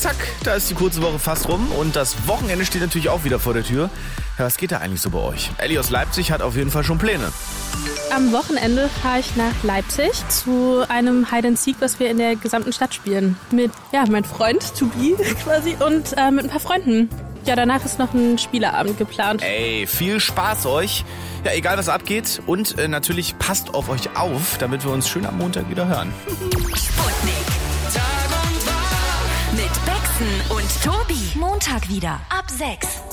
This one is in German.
zack, da ist die kurze Woche fast rum und das Wochenende steht natürlich auch wieder vor der Tür. Ja, was geht da eigentlich so bei euch? Elli aus Leipzig hat auf jeden Fall schon Pläne. Am Wochenende fahre ich nach Leipzig zu einem Hide-and-Seek, was wir in der gesamten Stadt spielen. Mit meinem Freund, To Be quasi, und mit ein paar Freunden. Ja, danach ist noch ein Spieleabend geplant. Ey, viel Spaß euch. Ja, egal was abgeht. Und natürlich passt auf euch auf, damit wir uns schön am Montag wieder hören. Sputnik. Tag und Tag. Mit Bexen und Tobi. Montag wieder ab 6.